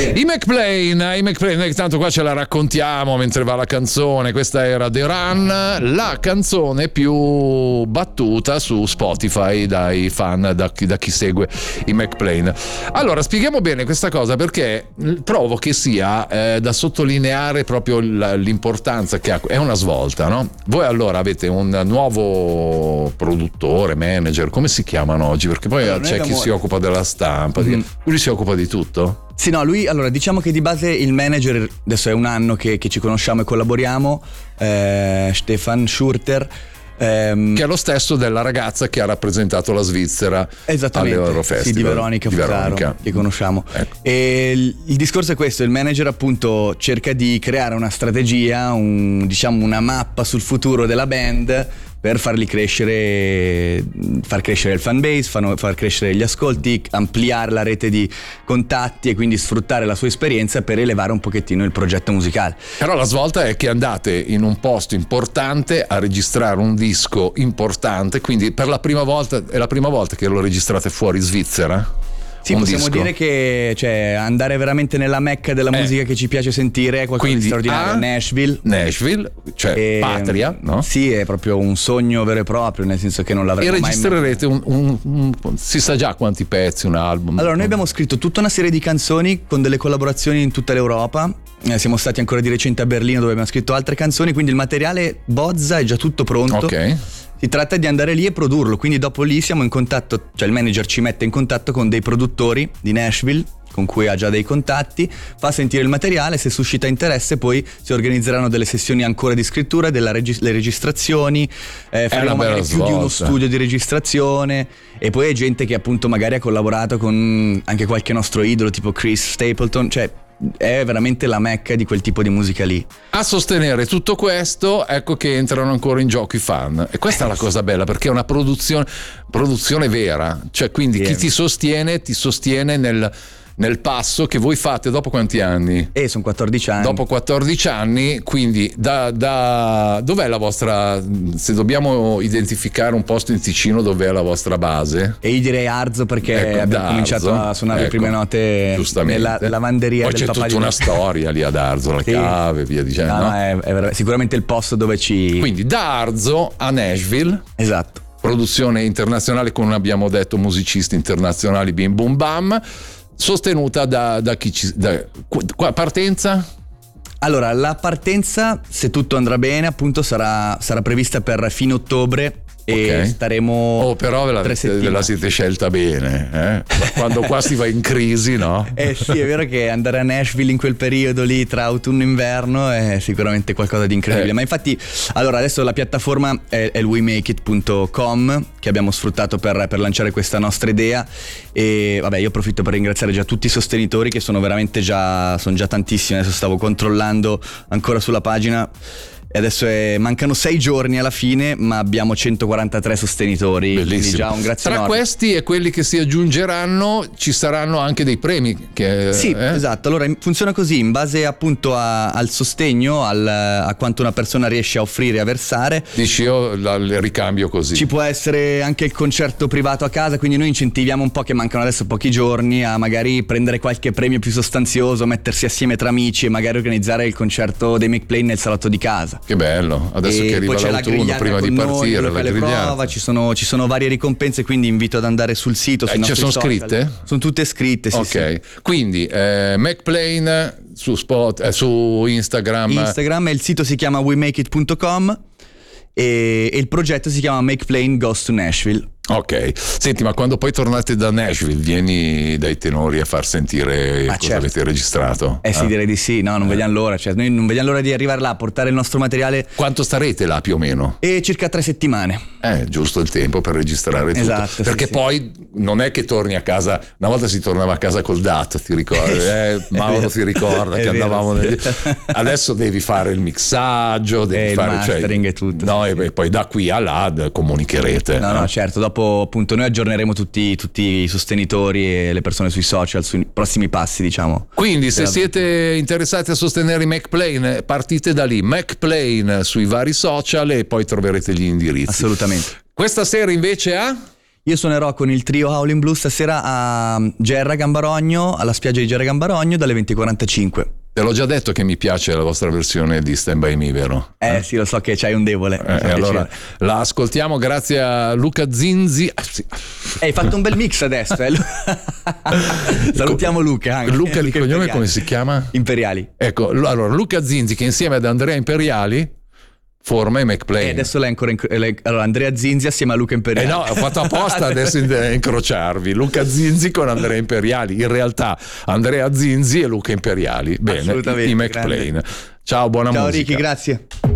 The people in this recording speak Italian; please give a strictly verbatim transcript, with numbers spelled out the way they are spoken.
I McPlane, i McPlane, tanto qua ce la raccontiamo mentre va la canzone. Questa era The Run, la canzone più battuta su Spotify dai fan, da chi, da chi segue i McPlane. Allora, spieghiamo bene questa cosa, perché trovo che sia eh, da sottolineare proprio l'importanza che ha. È una svolta, no? Voi allora avete un nuovo produttore, manager, come si chiamano oggi? Perché poi allora, c'è chi si occupa della stampa, mm-hmm. lui si occupa di tutto? Sì, no, lui, allora diciamo che di base il manager, adesso è un anno che, che ci conosciamo e collaboriamo, eh, Stefan Schurter, ehm, che è lo stesso della ragazza che ha rappresentato la Svizzera all'Eurofestival. Sì, di Veronica Fucaro, che conosciamo. Ecco. E il, il discorso è questo: il manager appunto cerca di creare una strategia, un, diciamo una mappa sul futuro della band, per farli crescere, far crescere il fan base, far, far crescere gli ascolti, ampliare la rete di contatti e quindi sfruttare la sua esperienza per elevare un pochettino il progetto musicale. Però la svolta è che andate in un posto importante a registrare un disco importante, quindi per la prima volta, è la prima volta che lo registrate fuori Svizzera? Sì, un possiamo disco. dire che cioè, andare veramente nella mecca della eh. musica che ci piace sentire è qualcosa Quindi, di straordinario. a Nashville. Nashville, cioè e, patria, no? Sì, è proprio un sogno vero e proprio, nel senso che non l'avremmo mai... E registrerete un, un, un, un... si sa già quanti pezzi, un album? Allora, noi abbiamo scritto tutta una serie di canzoni con delle collaborazioni in tutta l'Europa. Eh, siamo stati ancora di recente a Berlino, dove abbiamo scritto altre canzoni, quindi il materiale bozza è già tutto pronto. Ok. Si tratta di andare lì e produrrlo, quindi dopo lì siamo in contatto, cioè il manager ci mette in contatto con dei produttori di Nashville con cui ha già dei contatti, fa sentire il materiale, se suscita interesse poi si organizzeranno delle sessioni ancora di scrittura, delle regi- le registrazioni, eh, faremo magari più svolta. di uno studio di registrazione, e poi è gente che appunto magari ha collaborato con anche qualche nostro idolo tipo Chris Stapleton, cioè è veramente la mecca di quel tipo di musica lì. A sostenere tutto questo, ecco che entrano ancora in gioco i fan, e questa è la cosa bella, perché è una produzione produzione vera, cioè quindi sì. chi ti sostiene ti sostiene nel nel passo che voi fate dopo quanti anni? Eh, sono quattordici anni. Dopo quattordici anni, quindi da, da dov'è la vostra, se dobbiamo identificare un posto in Ticino, dov'è la vostra base? E io direi Arzo, perché ecco, abbiamo cominciato a suonare ecco, le prime note nella lavanderia poi del c'è papà tutta di... una storia lì ad Arzo, la sì. cave e via dicendo. No, no, è, è sicuramente il posto dove ci... Quindi da Arzo a Nashville. Esatto. Produzione internazionale, come abbiamo detto, musicisti internazionali, bim bum bam, sostenuta da, da chi ci... Da, qua, partenza? Allora, la partenza, se tutto andrà bene, appunto sarà, sarà prevista per fine ottobre. E okay. staremo oh però ve la, ve la siete scelta bene, eh? Quando qua si va in crisi, no? Eh sì, è vero che andare a Nashville in quel periodo lì tra autunno e inverno è sicuramente qualcosa di incredibile, eh. ma infatti allora adesso la piattaforma è, è il we make it punto com che abbiamo sfruttato per, per lanciare questa nostra idea, e vabbè, io approfitto per ringraziare già tutti i sostenitori che sono veramente già sono già tantissimi. Adesso stavo controllando ancora sulla pagina e adesso è, mancano sei giorni alla fine, ma abbiamo centoquarantatré sostenitori. Bellissimo. Quindi già un grazie Tra enorme. Questi e quelli che si aggiungeranno ci saranno anche dei premi che, sì, eh? esatto. Allora funziona così, in base appunto a, al sostegno, al, a quanto una persona riesce a offrire e a versare. Dici io la, il ricambio così. Ci può essere anche il concerto privato a casa, quindi noi incentiviamo un po', che mancano adesso pochi giorni, a magari prendere qualche premio più sostanzioso, mettersi assieme tra amici e magari organizzare il concerto dei McPlane nel salotto di casa. Che bello, adesso e che arriva l'autunno, prima di partire noi, la prova, ci sono, ci sono varie ricompense, quindi invito ad andare sul sito. Eh, ci sono social. Scritte? Sono tutte scritte, sì. Ok, sì. Quindi eh, McPlane su, spot, eh, su Instagram. Instagram, e il sito si chiama we make it punto com e, e il progetto si chiama McPlane Goes to Nashville. Ok, senti, ma quando poi tornate da Nashville vieni dai tenori a far sentire ah, cosa certo. avete registrato? Eh sì, eh? direi di sì, no, non eh. vediamo l'ora, cioè noi non vediamo l'ora di arrivare là, portare il nostro materiale. Quanto starete là più o meno? E circa tre settimane. Eh, giusto il tempo per registrare tutto. Esatto, perché sì, poi sì. non è che torni a casa, una volta si tornava a casa col D A T, ti ricordi? Eh, Mauro si ricorda che vero, andavamo sì. nel... Adesso devi fare il mixaggio, devi e fare il mastering cioè, e tutto. No, sì, e sì. poi da qui a là comunicherete. No, no, no, certo, dopo appunto noi aggiorneremo tutti, tutti i sostenitori e le persone sui social sui prossimi passi, diciamo. Quindi se siete interessati a sostenere i McPlane, partite da lì, McPlane sui vari social, e poi troverete gli indirizzi. Assolutamente. Questa sera invece a Io suonerò con il trio Howling Blue stasera a Gerra Gambarogno, alla spiaggia di Gerra Gambarogno, dalle venti e quarantacinque. Te l'ho già detto che mi piace la vostra versione di Stand By Me, vero? Eh, eh? sì, lo so che c'hai un debole. Eh, allora la ascoltiamo grazie a Luca Zinzi. Ah, sì. Hai fatto un bel mix adesso. Eh? Salutiamo Luca anche. Luca di cognome come si chiama? Imperiali. Ecco, allora Luca Zinzi che insieme ad Andrea Imperiali forma i McPlane. E adesso lei ancora inc- lei, allora Andrea Zinzi assieme a Luca Imperiali. Eh no, ho fatto apposta adesso in- incrociarvi. Luca Zinzi con Andrea Imperiali. In realtà Andrea Zinzi e Luca Imperiali. Bene, i McPlane. Ciao, buona Ciao, musica. Ciao Ricky, grazie.